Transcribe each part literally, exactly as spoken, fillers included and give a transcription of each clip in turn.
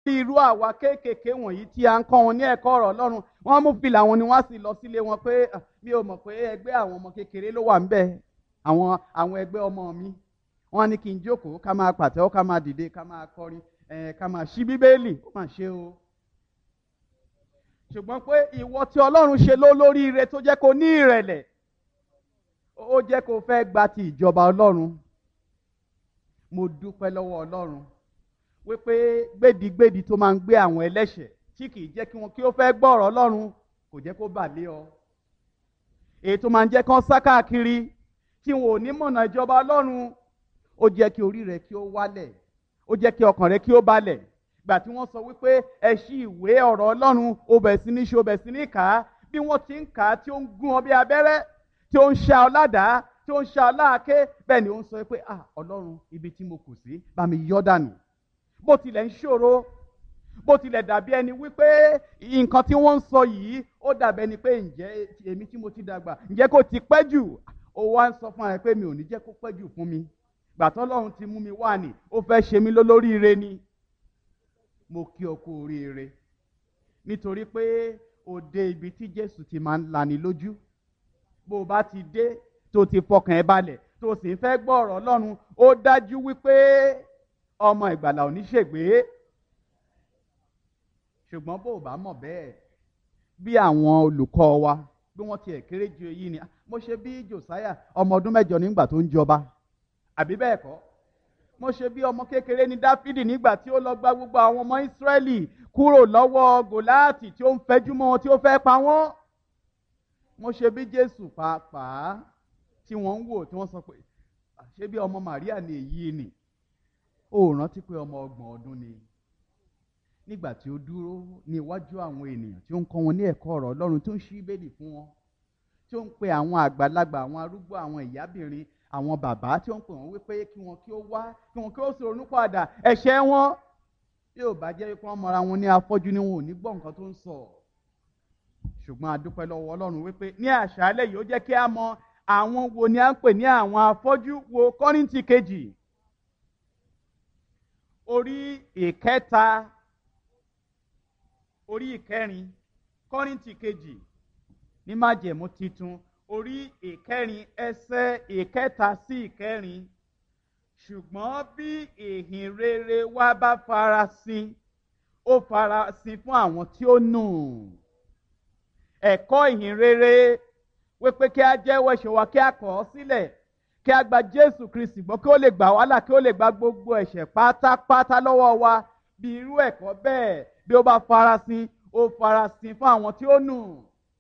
irú àwa kéékèèké wọ̀nyí tí a ń kọ́ wọn ní ẹ̀kọ́ ọ̀rọ̀ Ọlọ́run, wọ́n mú fìlà wọn ni wọ́n á sì lọ sílé wọn pé mi ò mọ̀ pé ẹgbẹ́ àwọn ọmọ kékeré ló wà ńbẹ̀, àwọn àwọn ẹgbẹ́ ọmọ mi. Wọ́n á ní kí n jókòó ká máa pàtẹ́wọ́ ká máa dìde ká máa kọrin ẹ̀ ká máa ṣí bíbélì, ó mà ṣe o. Ṣùgbọ́n pé ìwọ tí Ọlọ́run ṣe ló lóríire tó jẹ́ kó ní ìrẹ̀lẹ̀, ó jẹ́ kó fẹ́ gba ti ìjọba Ọlọ́run. Mo dúpẹ́ lọ́wọ́ Ọlọ́run wípé gbèdígbèdí tó máa ń gbé àwọn ẹlẹ́ṣẹ̀ tí kì í jẹ́ kí wọn kí ó fẹ́ gbọ́ ọ̀rọ̀ Ọlọ́run kò jẹ́ kó bà lé ọ. Èyí tó máa ń jẹ́ kán sá káàkiri tí wọn ò ní mọ̀nà ìjọba Ọlọ́run, ó jẹ́ kí orí rẹ kí ó wálẹ̀, ó jẹ́ kí ọkàn rẹ kí ó balẹ̀. Gbà tí wọ́n sọ wípé ẹ ṣí ìwé ọ̀rọ̀ Ọlọ́run, ó bẹ̀ sí ní ṣe ó bẹ̀ sí ní kà á, bí wọ́n ti ń kà á tí ó ń gún ọ bí abẹ́rẹ́, tí ó ń ṣá ọ ládàá, tí ó ń ṣá ọ láàké, bẹ́ẹ̀ ni ó ń sọ pé ah Ọlọ́run, ibi tí mo kù sí bá mi yọ́ dànù. Bó tilẹ̀ ń ṣòro, bó tilẹ̀ dàbí ẹni wípé nǹkan tí wọ́n ń sọ yìí ó dàbí ẹni pé ǹjẹ́ èmi tí mo ti dàgbà ǹjẹ́ kò ti pẹ́ jù, ó wá ń sọ fún ara pé mi ò ní jẹ́ kó pẹ́ jù fún mi. Gbà tí Ọlọ́run ti mú mi wá ní, ó fẹ́ ṣe mí lólóríire ni. Mo kí ọ kú oríire nítorí pé o dé ibi tí Jésù ti máa ń lani lójú. Bó o bá ti dé tó ti fọkàn ẹ balẹ̀ tó sì ń fẹ́ gbọ́ ọ̀rọ̀ Ọlọ́run, ó dájú wípé ọmọ ìgbàlà ò ní ṣègbé. Ṣùgbọ́n bó o bá mọ̀ bẹ́ẹ̀, bí àwọn olùkọ́ wa bí wọ́n ti kéré ju èyí ni, mo ṣe bí Jòsáyà ọmọ ọdún mẹ́jọ nígbà tó ń jọba, àbí bẹ́ẹ̀ kọ́? Mo ṣe bí ọmọ kékeré ní Dáfídì nígbà tí ó lọ gba gbogbo àwọn ọmọ Ísírẹ́lì kúrò lọ́wọ́ Gòláàtì tí ó ń fẹjú mọ́ wọn tí ó fẹ́ pa wọ́n. Mo ṣe bí Jésù pàápàá tí wọ́n ń wò tí wọ́n sọ pé ṣé bí ọmọ Màríà ni èyí ni? Ó rántí pé ọmọ ọgbọ̀n ọdún ni nígbà tí ó dúró ní iwájú àwọn ènìyàn tí ó ń kọ́ wọn ní ẹ̀kọ́ ọ̀rọ̀ Ọlọ́run, tó ń ṣí Bíbélì fún wọn, tí ó ń pe àwọn àgbàlagbà, àwọn arúgbó, àwọn ìyábìnrin, àwọn bàbá, tí ó ń pè wọ́n wípé kí wọn kí ó wá, kí wọn kí ó sì ronú padà ẹ̀ṣẹ̀ wọn. Bí ò bá jẹ́ wípé wọ́n mọra wọn ní afọ́jú ni wọn ò ní gbọ́ nǹkan tó ń sọ. Ṣùgbọ́n a dúpẹ́ lọ́wọ́ Ọlọ́run wípé ní àṣálẹ́ yìí ó jẹ́ kí a mọ àwọn wo ni a ń pè ní àwọn afọ́jú. Wo Kọ́ríńtì kejì orí ìkẹta orí ìkẹrin, Kọ́ríńtì kejì ní májẹ̀mú titun orí ìkẹrin ẹsẹ̀ ìkẹta sí ìkẹrin. Ṣùgbọ́n bí ìhìn rere wa bá farasin, ó farasin fún àwọn tí ó nù. Ẹ̀kọ́ ìhìn rere wípé kí a jẹ́wọ́ ẹ̀ṣẹ̀ wa, kí a kọ̀ ọ́ sílẹ̀, kí a gba Jésù Kristi gbọ́, kí ó lè gbà wá là, kí ó lè gba gbogbo ẹ̀ṣẹ̀ pátápátá lọ́wọ́ wa. Bí irú ẹ̀kọ́ bẹ́ẹ̀ bí ó bá farasin, ó farasin fún àwọn tí ó nù.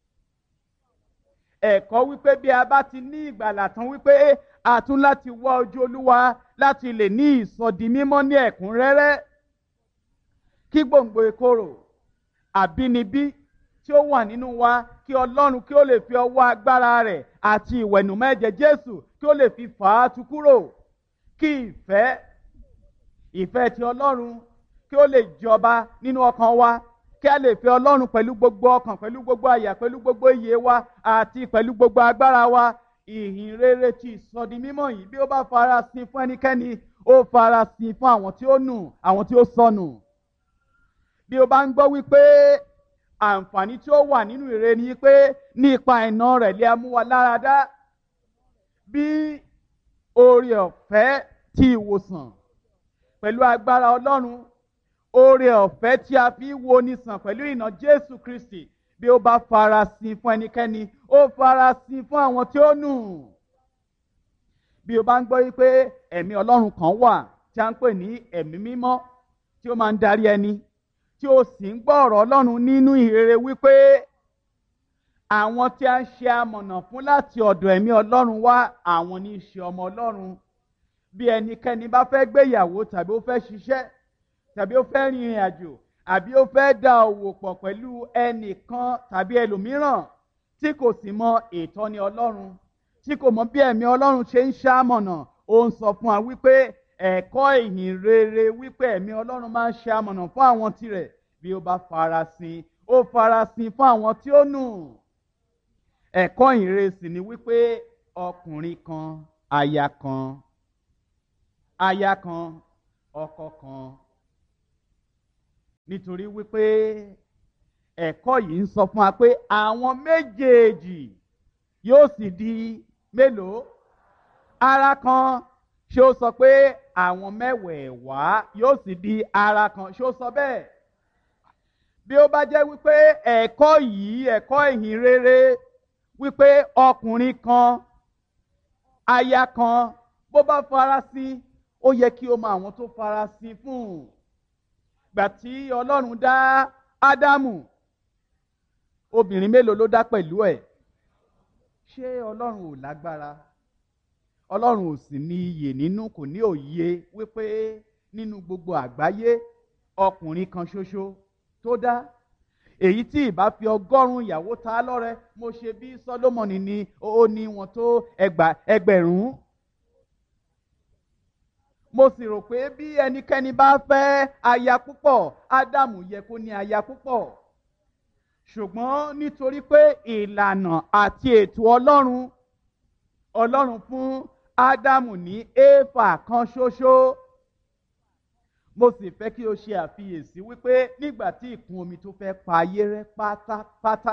Ẹ̀kọ́ wípé bí a bá ti ní ìgbàlà tán wípé a tún láti wá ojú Olúwa láti lè ní ìsọdi mímọ́ ní ẹ̀kúnrẹ́rẹ́, kí gbòǹgbò ìkorò àbínibí tí ó wà nínú wa, kí Ọlọ́run kí ó lè fi ọwọ́ agbára rẹ̀ àti ìwẹ̀nùmọ́ ẹ̀jẹ̀ Jésù kí ó lè fi fà á tu kúrò, kí ìfẹ́ ìfẹ́ ti Ọlọ́run kí ó lè jọba nínú ọkàn wa, kí a lè fẹ́ Ọlọ́run pẹ̀lú gbogbo ọkàn, pẹ̀lú gbogbo àyà, pẹ̀lú gbogbo ìyè wa àti pẹ̀lú gbogbo agbára wa. Ìhìn rere ti ìsọdi mímọ́ yìí bí ó bá farasin fún ẹnikẹ́ni, ó farasin fún àwọn tí ó nù, àwọn tí ó sọnù. Bí o bá ń gbọ́ wípé àǹfààní tí ó wà nínú ìre ni pé ní ipa iná rẹ̀ lè mú wa lára dá, bí oore ọ̀fẹ́ ti ìwòsàn pẹ̀lú agbára Ọlọ́run, oore ọ̀fẹ́ tí a fi wo ni sàn pẹ̀lú ìnà Jésù Kristi, bí ó bá farasin fún ẹnikẹ́ni, ó farasin fún àwọn tí ó nù. Bí o bá ń gbọ́ wípé ẹ̀mí Ọlọ́run kan wà tí a ń pè ní ẹ̀mí mímọ́ tí ó máa ń darí ẹni, tí ó sì ń gbọ́ ọ̀rọ̀ Ọlọ́run nínú ìhìnrere wípé àwọn tí a ń ṣe amọ̀nà fún láti ọ̀dọ̀ ẹ̀mí Ọlọ́run wá, àwọn ní í ṣe ọmọ Ọlọ́run. Bí ẹnikẹ́ni bá fẹ́ gbéyàwó tàbí ó fẹ́ ṣiṣẹ́ tàbí ó fẹ́ rin ìrìn àjò àbí ó fẹ́ dá òwò pọ̀ pẹ̀lú ẹnìkan tàbí ẹlòmíràn tí kò sì mọ ìtọ́ni Ọlọ́run, tí kò mọ bí ẹ̀mí Ọlọ́run ṣe ń ṣamọ̀nà, ó ń sọ fún wa wípé ẹ̀kọ́ ìhìn rere wípé ẹ̀mí Ọlọ́run máa ń ṣamọ̀nà fún àwọn tirẹ̀, bí ó bá farasin, ó farasin fún àwọn tí ó nù. Ẹ̀kọ́ ìhìn rere sì ni wípé ọkùnrin kan, aya kan, aya kan, ọkọ kan. nítorí wípé ẹ̀kọ́ yìí ń sọ fún wa pé àwọn méjèèjì yóò sì di mélòó ara kan. Ṣé ó sọ pé àwọn mẹ́wẹ̀ẹ̀wá yóò sì di ara kan? Ṣé ó sọ bẹ́ẹ̀? Bí ó bá jẹ́ wípé ẹ̀kọ́ yìí ẹ̀kọ́ ìhìn rere wípé ọkùnrin kan aya kan bó bá farasin ó yẹ kí o mọ àwọn tó farasin fún un. Gbà tí Ọlọ́run dá Ádámù, obìnrin mélòó ló dá pẹ̀lú ẹ̀? Ṣé Ọlọ́run ò lágbára? Ọlọ́run ò sì ní iyè nínú, kò ní òye wípé nínú gbogbo àgbáyé ọkùnrin kan ṣoṣo tó dá, èyí tí ìbá fi ọgọ́rùn-ún ìyàwó ta lọ́rẹ, mo ṣe bí Sólómọ́nì ni ó ní wọn tó ẹgbẹ̀rún. Mo sì rò pé bí ẹnikẹ́ni bá fẹ́ aya púpọ̀, Ádámù yẹ kó ní aya púpọ̀. Ṣùgbọ́n nítorí pé ìlànà àti ètò Ọlọ́run, Ọlọ́run fún Ádámù ní éfà kan ṣoṣo. Mo sì fẹ́ kí o ṣe àfiyèsí wípé nígbà tí ìkún omi tó fẹ́ pa ayé rẹ́ pátápátá,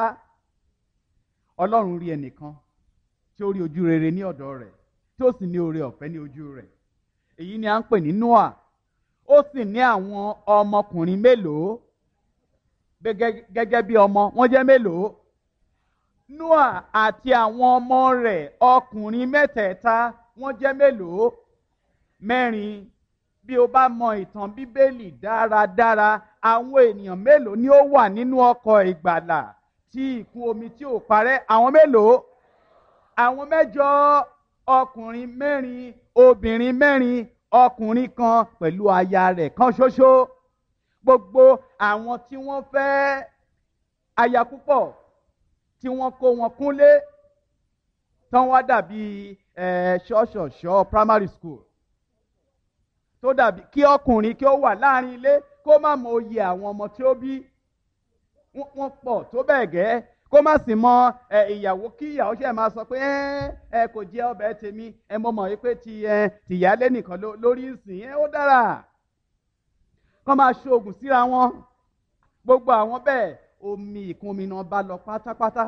Ọlọ́run rí ẹnìkan tí ó rí ojú rere ní ọ̀dọ̀ rẹ̀, tí ó sì ní oore ọ̀fẹ́ ní ojú rẹ̀. Èyí ni à ń pè ní Nóà. Ó sì ní àwọn ọmọkùnrin mélòó? Gẹ́gẹ́ bí ọmọ, wọ́n jẹ́ mélòó? Nóà àti àwọn ọmọ rẹ̀ ọkùnrin mẹ́tẹ̀ẹ̀ta wọ́n jẹ́ mélòó? Mẹ́rin. Bí o bá mọ ìtàn Bíbélì dáradára, àwọn ènìyàn mélòó ni ó wà nínú ọkọ̀ ìgbàlà tí ìkún omi tí ò parẹ́? Àwọn mélòó? Àwọn mẹ́jọ. Ọkùnrin mẹ́rin, obìnrin mẹ́rin, ọkùnrin kan pẹ̀lú aya rẹ̀ kan ṣoṣo. Gbogbo àwọn tí wọ́n fẹ́ aya púpọ̀ tí wọ́n kó wọn kúnlé tán wá dàbí ṣọ́ṣọ̀ṣọ́ primary school, tó dàbí kí ọkùnrin kí ó wà láàrin ilé kó má mọ oyè àwọn ọmọ tí ó bí. Wọ́n pọ̀ tó bẹ́ẹ̀ gẹ́ kó má sì mọ ìyàwó kí ìyàwó ṣe máa sọ pé ẹ kò jẹ ọbẹ̀ tèmi, ẹ mọ̀ mọ̀ wípé ti tìyálé nìkan lórí ìsìn ẹ ó dára. Kọ́ máa ṣoògùn síra wọn. Gbogbo àwọn bẹ́ẹ̀ omi ìkún omi náà bá lọ pátápátá.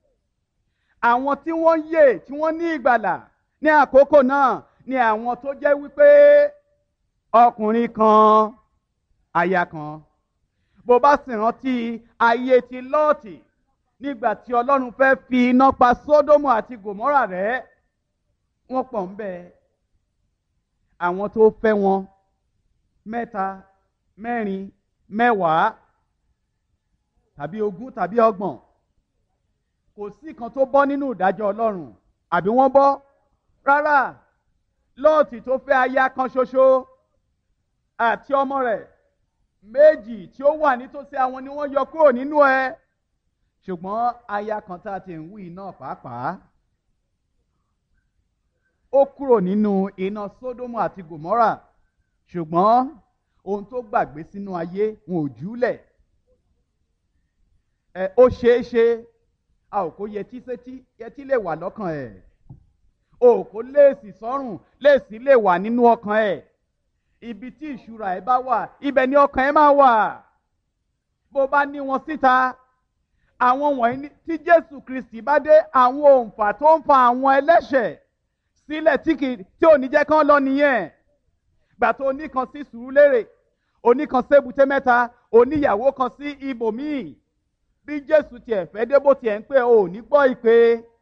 Àwọn tí wọ́n yè tí wọ́n ní ìgbàlà ní àkókò náà ni àwọn tó jẹ́ wípé ọkùnrin kan aya kan. Bó bá sì rántí ayé ti Lọ́ọ̀tì nígbà tí Ọlọ́run fẹ́ fi iná pa Sódómù àti Gòmórà rẹ́, wọ́n pọ̀ ń bẹ. Àwọn tó fẹ́ wọn mẹ́ta, mẹ́rin, mẹ́wàá tàbí ogún tàbí ọgbọ̀n, kò sí kan tó bọ́ nínú ìdájọ́ Ọlọ́run. Àbí wọ́n bọ́? Rárá. Lọ́ọ̀tì tó fẹ́ aya kan ṣoṣo àti ọmọ rẹ̀ méjì tí ó wà nítòsí àwọn ni wọ́n yọ kúrò nínú ẹ̀. Ṣùgbọ́n aya kan tá a ti ń wí náà pàápàá, ó kúrò nínú iná Sódómù àti Gòmórà. Ṣùgbọ́n ohun tó gbàgbé sínú ayé wọn ò jùúlẹ̀. Ẹ ó ṣeé ṣe a ò kó yẹtí sétí, yẹtí lè wà lọ́kàn ẹ̀. O kò léèsì sọ́rùn, léèsì lè wà nínú ọkàn ẹ̀. Ibi tí ìṣúra ẹ̀ bá wà, ibẹ̀ ni ọkàn ẹ̀ máa wà. Bó bá ní wọn síta, àwọn wọ̀nyí tí Jésù Kristi bá dé, àwọn òǹfà tó ń fa àwọn ẹlẹ́ṣẹ̀ sílẹ̀ tí kì tí ò ní jẹ́ kán lọ nìyẹn. Gbà tó oníkan sí Sùúrùlérè, oníkan sí Èbúté Mẹ́ta, oníyàwó kan sí ibòmíì. Bí Jésù tiẹ̀ fẹ́ dé bó tiẹ̀ ń pè ò ní gbọ́ ìpè.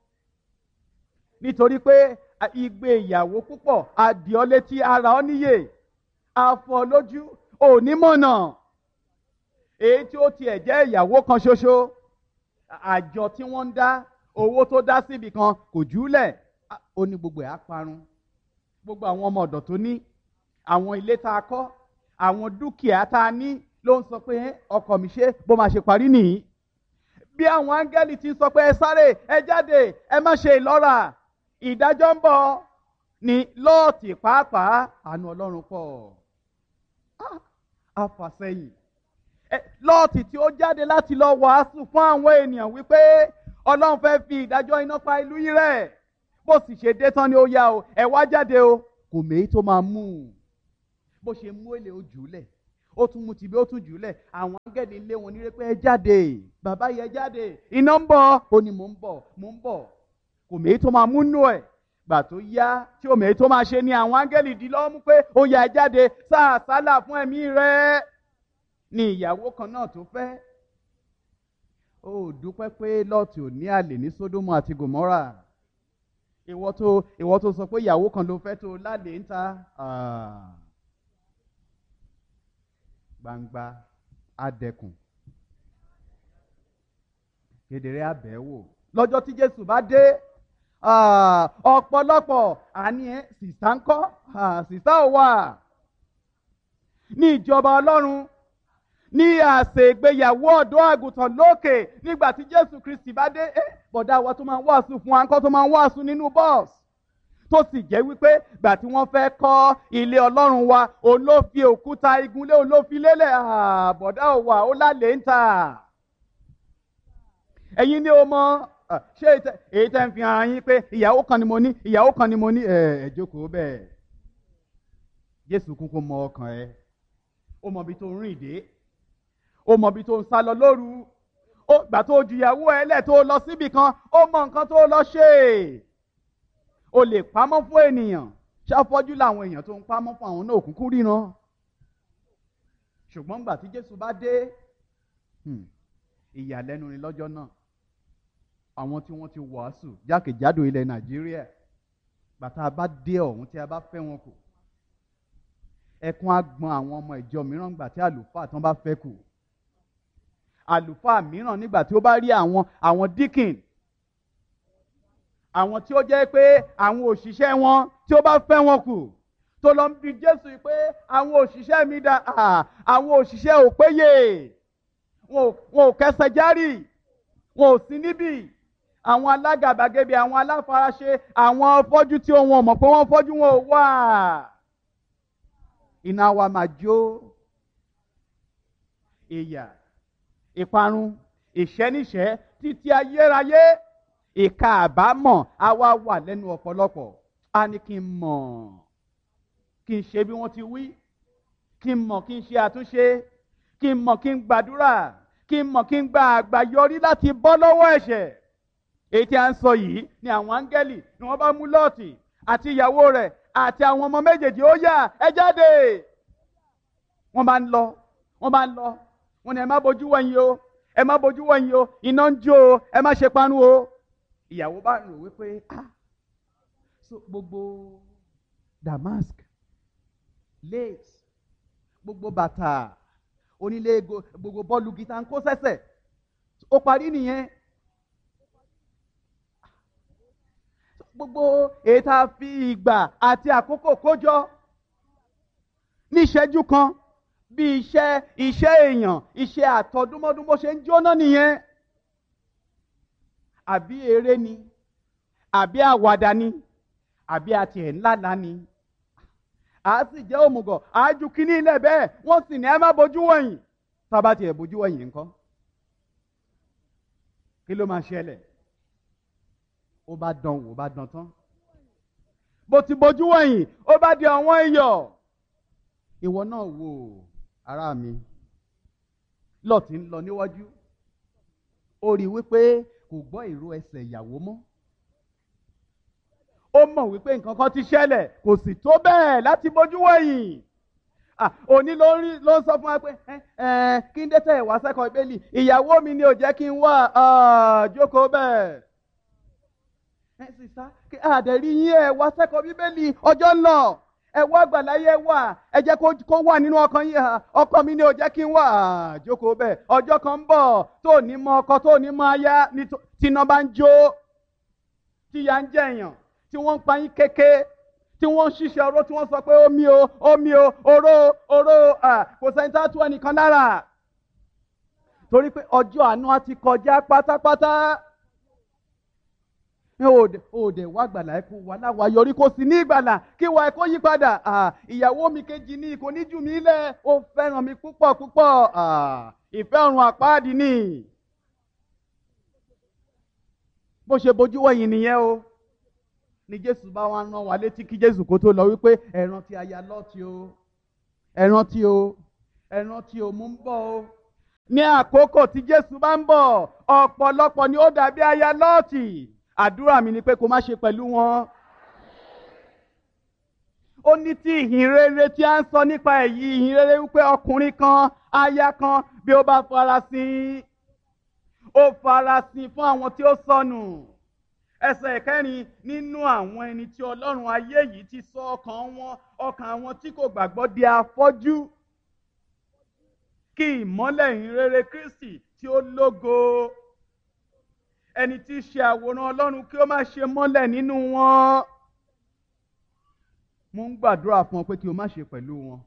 Nítorí pé igbe ìyàwó púpọ̀ adìọ́ létí ara ọ níyè, afọ lójú ò ní mọ̀nà. Èyí tí ó tiẹ̀ jẹ́ ìyàwó kan ṣoṣo, àjọ tí wọ́n ń dá, owó tó dá síbi kan kò jùúlẹ̀, ó ní gbogbo ẹ̀ á parun. Gbogbo àwọn ọmọ ọ̀dọ̀ tó ní, àwọn ilé tá a kọ́, àwọn dúkìá tá a ní ló ń sọ pé ọkọ mi ṣe bó máa ṣe parí nìyí. Bí àwọn áńgẹ́lì ti sọ pé ẹ sáré, ẹ jáde, ẹ má ṣe ìlọ́ra, ìdájọ́ ń bọ̀, ní Lọ́ọ̀tì pàápàá àánú Ọlọ́run pọ̀. Afàsẹ́yìn. Lọ́ọ̀tì tí ó jáde láti lọ wàásù fún àwọn ènìyàn wípé Ọlọ́run fẹ́ fi ìdájọ́ iná pa ìlú yìí rẹ́. Bó sì ṣe dé tán ni ó yá o, ẹ wá jáde o, kò méyí tó máa mú un. Bó ṣe mú èlé ojú lẹ̀, ó tún mú tìbí ó tún jùlẹ̀ àwọn áńgẹ́lì lé wọn ní pé ẹ jáde bàbá yẹ jáde iná ń bọ̀ ó ní mò ń bọ̀ mò ń bọ̀ kò méjì tó máa múnú ẹ̀ gbà tó yá tí ò méjì tó máa ṣe ni àwọn áńgẹ́lì dí lọ́wọ́ mú pé ó yá ẹ jáde sáà sálà fún ẹ̀mí rẹ ni ìyàwó kan náà tó fẹ́ ó dúpẹ́ pé lọ́ọ̀tì ò ní àlè ní sódómù àti gòmórà ìwọ tó ìwọ tó sọ pé ìyàwó kan ló fẹ́ tó lálẹ́ ń ta gbangba adẹkùn kedere abẹ́wò lọ́jọ́ tí Jésù bá dé ọ̀pọ̀lọpọ̀ àní ẹ̀ sìsá ń kọ́ sìsá ò wà ní ìjọba Ọlọ́run ní àsè ìgbéyàwó ọ̀dọ́ àgùntàn lókè nígbà tí Jésù Kristi bá dé ẹ bọ̀dá wa tó máa ń wàásù fún wa ńkọ́ tó máa ń wàásù nínú bọ́ọ̀sì tó sì jẹ́ wípé gbà tí wọ́n fẹ́ kọ́ ilé Ọlọ́run wa òun ló fi òkúta igunlé òun ló fi lélẹ̀ bọ̀dá ò wà ó lálẹ́ ń tà ẹ̀yin ni o mọ̀ ṣé èyí tẹ́ ń fi hàn yín pé ìyàwó kan ni mo ní ìyàwó kan ni mo ní ẹ̀ ẹ̀ jókòó bẹ́ẹ̀ Jésù kúkú mọ ọkàn ẹ ó mọ ibi tó ń rìn dé ó mọ ibi tó ń sá lọ lóru ó gbà tó ju ìyàwó ẹ lẹ̀ tó lọ síbì kan ó mọ nǹkan tó lọ ṣe o lè pamọ́ fún ènìyàn ṣàfọ́jú làwọn èèyàn tó ń pamọ́ fún àwọn náà òkùnkùn ríran ṣùgbọ́n gbà tí Jésù bá dé ìyàlẹ́nu ni lọ́jọ́ náà àwọn tí wọ́n ti wàásù jákèjádò ilẹ̀ Nàìjíríà bàtà bá dé ọ̀hún tí a bá fẹ́ wọn kù ẹkún á gbọn àwọn ọmọ ìjọ mìíràn gbà tí àlùfáà tán bá fẹ́ kù àlùfáà mìíràn nígbà tí ó bá rí àwọn àwọn díkìn àwọn tí ó jẹ́ pé àwọn òṣìṣẹ́ wọn tí ó bá fẹ́ wọn kù tó lọ ń bi Jésù pé àwọn òṣìṣẹ́ mi dà àwọn òṣìṣẹ́ ò péye wọn ò kẹsẹ̀ járì wọn ò sí níbì àwọn alágàbàgebè àwọn aláfaraṣe àwọn fọ́jú tí wọn mọ̀ pé wọ́n fọ́jú wọn ò wà iná wa máa jó ìyà ìparun ìṣẹ́níṣẹ́ títí ayérayé ìka àbámọ̀ á wá wà lẹ́nu ọ̀pọ̀lọpọ̀ á ní kí n mọ̀ kí n ṣe bí wọ́n ti wí kí n mọ̀ kí n ṣe àtúnṣe kí n mọ̀ kí n gbàdúrà kí n mọ̀ kí n gba àgbáyọrí láti bọ́ lọ́wọ́ ẹ̀ṣẹ̀ èyí tí a ń sọ yìí ni àwọn áńgẹ́lì ni wọ́n bá mú Lọ́ọ̀tì àti ìyàwó rẹ̀ àti àwọn ọmọ méjèèjì ó yá ẹ jáde wọ́n bá ń lọ wọ́n bá ń lọ wọ́n ní ẹ má bojú wẹ̀yìn o ẹ má bojú wẹ̀yìn o iná ń jó o ẹ má ṣe panu o ìyàwó bá rò wípé ah so gbogbo damask lace gbogbo bàtà onílé gbogbo bọ́ọ̀lù gíta ń kó sẹ́sẹ̀ ó parí nìyẹn gbogbo èyí tá a fi ìgbà àti àkókò kójọ ní ìṣẹ́jú kan bí iṣẹ́ iṣẹ́ èèyàn iṣẹ́ àtọdúnmọ́dún bó ṣe ń jóná nìyẹn àbí eré ni àbí àwàdà ni àbí àti ẹ̀ ńláńlá ni a sì jẹ́ òmùgọ̀ àájú kínní ilẹ̀ bẹ́ẹ̀ wọ́n sì ní ẹ má bojú wẹ̀yìn tábà tiẹ̀ bojú wẹ̀yìn ńkọ́ kí ló máa ṣẹlẹ̀ ó bá dán wò ó bá dán tán bó ti bojú wẹ̀yìn ó bá di ọ̀wọ́n iyọ̀ ìwọ náà wò ará mi Lọ́ọ̀tì ń lọ níwájú ó rí wípé kò gbọ́ ìró ẹsẹ̀ ìyàwó mọ́ ó mọ̀ wípé nǹkan kan ti ṣẹlẹ̀ kò sì tó bẹ́ẹ̀ láti bojú wẹ̀yìn òní ló ń rí ló ń sọ fún wa pé kí n dé tẹ̀ wá sẹ́kọ̀ọ́ ìbéèlì ìyàwó mi ni ò jẹ́ kí n wá jókòó bẹ́ẹ̀ ẹ sì sá àdẹ̀rí yín ẹ wá sẹ́kọ̀ọ́ bíbélì ọjọ́ ń lọ ẹ wá àgbàláyé wà ẹ jẹ́ kó wà nínú ọkàn yín ọkọ mi ni ò jẹ́ kí n wá jókòó bẹ́ẹ̀ ọjọ́ kan ń bọ̀ tó ní mọ ọkọ tó ní mọ aya tíná bá ń jó tíya ń jẹ̀yàn tí wọ́n ń pa yín kéke tí wọ́n ń ṣiṣẹ́ oró tí wọ́n sọ pé omi o omi o oró oró kò sẹ́ni tá a tú ẹnìkan lára torí pé ọjọ́ àánú á ti kọjá pátápátá òde wá gbàlà ẹ kó wà láwa yọrí kó sì ní ìgbàlà kí wà ẹ kó yí padà ìyàwó mi kejì ní kò ní jù mí lẹ̀ ó fẹ́ràn mi púpọ̀ púpọ̀ ìfẹ́ ọ̀run àpáàdì ni bó ṣe bojú wẹ̀yìn nìyẹn o ni Jésù bá wá rán wa létí kí Jésù kó tó lọ wípé ẹ rántí aya Lọ́ọ̀tì o ẹ rántí o ẹ rántí o, mo ń bọ̀ o. Ní àkókò tí Jésù bá ń bọ̀, ọ̀pọ̀lọpọ̀ ni ó dàbí aya Lọ́ọ̀tì. Àdúrà mi ni pé kó má ṣe pẹ̀lú wọn. Ó ní tí ìhìn rere tí a ń sọ nípa èyí, ìhìn rere wípé ọkùnrin kan, aya kan, bí ó bá farasin, ó farasin fún àwọn tí ó sọnù. Ẹsẹ̀ ìkẹrin, nínú àwọn ẹni tí Ọlọ́run ayé yìí ti sọ ọkàn wọn, ọkàn àwọn tí kò gbàgbọ́ di afọ́jú, kí ìmọ́lẹ̀ ìhìn rere Kristi tí ó lógo, ẹni tí í ṣe àwòrán Ọlọ́run, kí ó má ṣe mọ́lẹ̀ nínú wọn. Mo ń gbàdúrà fún ọ pé kí o má ṣe pẹ̀lú wọn.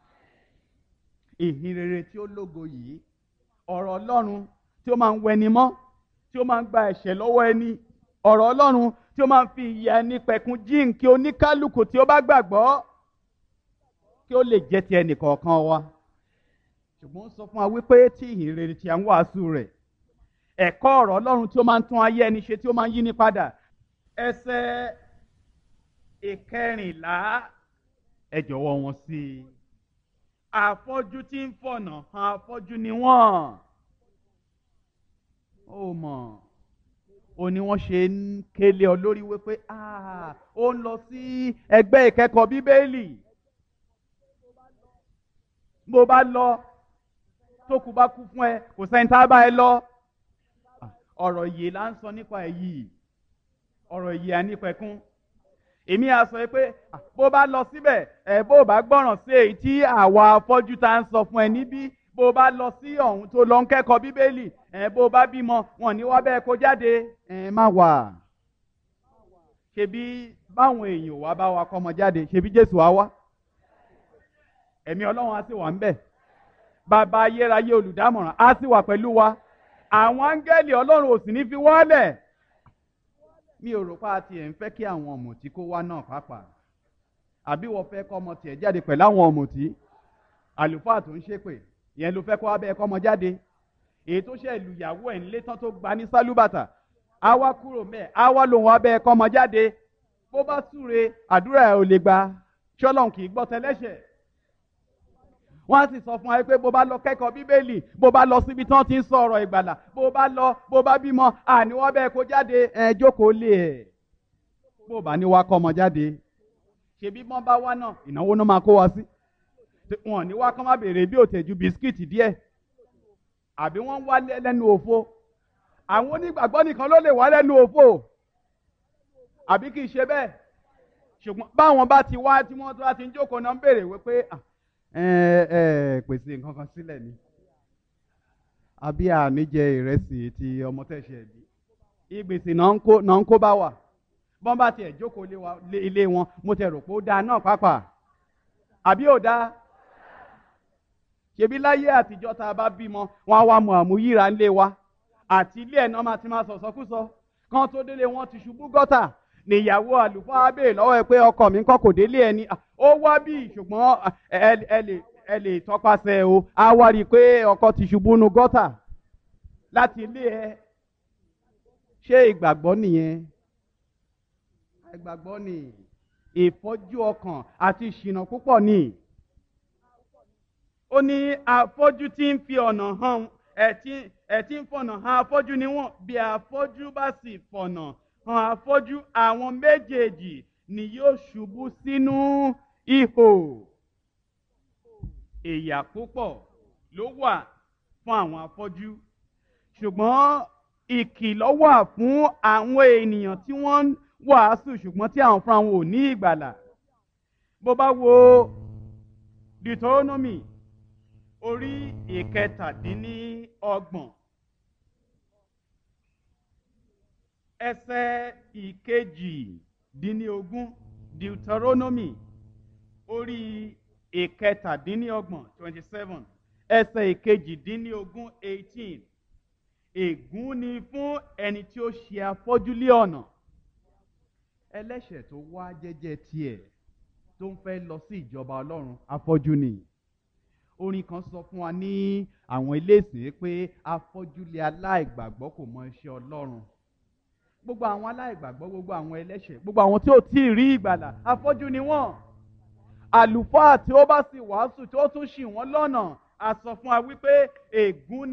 Ìhìn rere tí ó lógo yìí, ọ̀rọ̀ Ọlọ́run tí ó máa ń wẹni mọ́, tí ó máa ń gba ẹ̀ṣẹ̀ lọ́wọ́ ẹni, ọ̀rọ̀ Ọlọ́run tí ó máa ń fi ìyà ẹni pẹ̀kun jíǹkí oníkálukú tí ó bá gbàgbọ́, kí ó lè jẹ́ ti ẹnì kọ̀ọ̀kan wa. Ṣùgbọ́n ó sọ fún wa wípé tí ìhìn rere tí a ń wàásù rẹ̀, ẹ̀kọ́ ọ̀rọ̀ Ọlọ́run tí ó máa ń tún ayé ẹni ṣe, tí ó máa ń yí ni padà. Ẹsẹ̀ ìkẹrìnlá, ẹ jọ̀wọ́ wọn sí i. Afọ́jú tí ń fọ̀nà hàn afọ́jú ni wọ́n. Ó mọ̀, ó ní wọ́n ṣe ń kélé ọ lórí wípé ó ń lọ sí ẹgbẹ́ ìkẹ́kọ̀ọ́ Bíbélì. Bó bá lọ, tó kù bá kú fún ẹ, kò sẹ́ni tá bá ẹ lọ. Ọ̀rọ̀ ìyè là ń sọ nípa èyí, ọ̀rọ̀ ìyè ànípẹ̀kun. Èmi á sọ pé bó bá lọ síbẹ̀, ẹ bó bá gbọ́ràn sí èyí tí àwa afọ́jú tá ń sọ fún ẹ níbí, bó bá lọ sí ọ̀hún tó lọ ń kẹ́kọ̀ọ́ Bíbélì, ẹ bó bá bímọ, wọn ní wá bẹ́ẹ̀ kó jáde, ẹ má wà. Ṣebí báwọn èèyàn wá bá wa kọ́mọ jáde, ṣebí Jésù á wá. Ẹ̀mí Ọlọ́run á sì wà ń bẹ̀. Bàbá ayérayé olùdámọ̀ràn á sì wà pẹ̀lú wa. Àwọn áńgẹ́lì Ọlọ́run ò sì ní fi wọ́lẹ̀. Mi ò rò pé a tiẹ̀ ń fẹ́ kí àwọn ọ̀mùtí kó wá náà pàápàá. Àbí wọ́n fẹ́ kọ́ ọmọ tiẹ̀ jáde pẹ̀lú àwọn ọ̀mùtí. Àlùfáà tó ń ṣépè, ìyẹn ló fẹ́ kó wá bẹ́ẹ̀ kọ́ ọmọ jáde. Èyí tó ṣe ìlúyàwó ẹ̀ ńlé tán tó gba ní sálúbàtà, á wá kúrò mẹ́ẹ̀, á wá lòun wá bẹ́ẹ̀ kọ́ ọmọ jáde. Bó bá súre, àdúrà ẹ̀ ò lè gba. Ṣọ́lọ́run kì í gbọ́ tẹlẹ́ṣẹ̀. Wọ́n á sì sọ fún wa pé bó bá lọ kẹ́kọ̀ọ́ Bíbélì, bó bá lọ síbi tí wọ́n ti ń sọ ọ̀rọ̀ ìgbàlà, bó bá lọ, bó bá bímọ, àní wọ́n bẹ́ẹ̀ kó jáde, ẹ jókòó lé ẹ̀. Bó bá ní wá kọ́ ọmọ jáde, ṣebí bọ́n bá wá náà, ìnáwó náà máa kó wa sí. Wọ́n ní wá kán má béèrè bí òtẹ̀jú bisikíìtì díẹ̀. Àbí wọ́n wá lẹ́nu òfo. Àwọn onígbàgbọ́ nìkan ló lè wá lẹ́nu òfo. Àbí kì í ṣe bẹ́ẹ̀. Ṣùgbọ́n báwọn bá ti wá tí wọ́n tó bá ti ń jókòó náà ń béèrè wípé ẹ ẹ pèsè nǹkan kan sílẹ̀ ni. Àbí àní jẹ ìrẹsì ti ọmọ tẹ̀sẹ̀ bí. Ìgbèsè náà ń kó náà ń kó bá wà. Bọ́n bá tiẹ̀ jókòó ilé wọn, mo tẹ̀ rò pé ó dáa náà pàápàá. Àbí ò dáa? Ṣebí láyé àtijọ́ tá a bá bímọ, wọn á wá mọ àmúyíra ńlé wa. Àti ilé ẹ̀ náà máa ti máa sọ̀sọ́kúsọ. Kán tó délé wọn ti ṣubú gọ́tà. Níyàwó àlùfáà béèrè lọ́wọ́ ẹ pé ọkọ mi ńkọ́ kò délé ẹni. Ó wá bí ṣùgbọ́n ẹ lè tọpasẹ̀ o. A wá rí i pé ọkọ ti ṣubú nu gọ́tà láti ilé ẹ. Ṣé ìgbàgbọ́ nìyẹn? Ìgbàgbọ́ ni ìfọ́jú ọkàn àti ìṣìnà púpọ̀ ni. Ó ní afọ́jú tí ń fi ọ̀nà hàn ẹ̀ tí ń fọ̀nà hàn afọ́jú ni wọ́n. Bí afọ́jú bá sì fọ̀nà hàn afọ́jú, àwọn méjèèjì ni yóò ṣubú sínú ihò. Ìyà púpọ̀ ló wà fún àwọn afọ́jú, ṣùgbọ́n ìkìlọ̀ wà fún àwọn ènìyàn tí wọ́n ń wàásù ṣùgbọ́n tí àwọn fúnra wọn ò ní ìgbàlà. Bó bá wo Deuteronomy orí ìkẹtàdínníọgbọ̀n ẹsẹ̀ ìkejìdínlógún, Deuteronomy orí ìkẹtàdínníọgbọ̀n twenty seven ẹsẹ̀ ìkejìdínlógún eighteen. Ègún ni fún ẹni tí ó ṣe afọ́jú lé ọ̀nà. Ẹlẹ́ṣẹ̀ tó wá jẹ́jẹ́ tiẹ̀ tó ń fẹ́ lọ sí ìjọba Ọlọ́run, afọ́jú ni. Orin kan sọ fún wa ní àwọn ilé ìsìn pé afọ́jú lé aláìgbàgbọ́ kò mọ iṣẹ́ Ọlọ́run. Gbogbo àwọn aláìgbàgbọ́, gbogbo àwọn ẹlẹ́ṣẹ̀, gbogbo àwọn tí ò tí ì rí ìgbàlà, afọ́jú ni wọ́n. Àlùfáà tí ó bá sì wàásù tí ó tún ṣì wọ́n lọ́nà, a sọ fún wa wípé ègún